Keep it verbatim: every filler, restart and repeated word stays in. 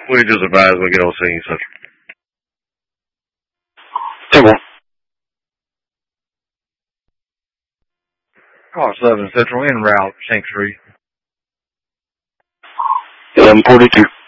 We just advise we get on scene, so. ten one. Call seven Central en route, Shanks Reed. eleven forty-two.